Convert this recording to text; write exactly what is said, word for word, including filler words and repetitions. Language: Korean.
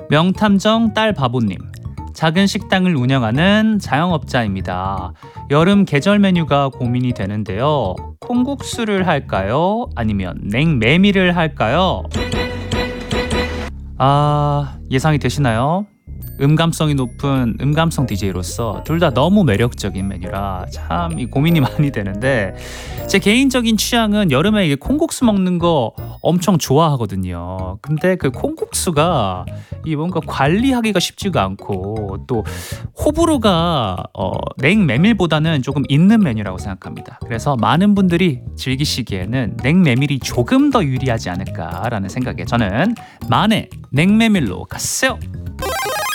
명탐정 딸바보님, 작은 식당을 운영하는 자영업자입니다. 여름 계절 메뉴가 고민이 되는데요. 콩국수를 할까요? 아니면 냉메밀을 할까요? 아, 예상이 되시나요? 음감성이 높은 음감성 디제이로서 둘 다 너무 매력적인 메뉴라 참 이 고민이 많이 되는데, 제 개인적인 취향은 여름에 이게 콩국수 먹는 거 엄청 좋아하거든요. 근데 그 콩국수가 이 뭔가 관리하기가 쉽지가 않고, 또 호불호가 어, 냉메밀보다는 조금 있는 메뉴라고 생각합니다. 그래서 많은 분들이 즐기시기에는 냉메밀이 조금 더 유리하지 않을까라는 생각에 저는 만에 냉메밀로 갔어요.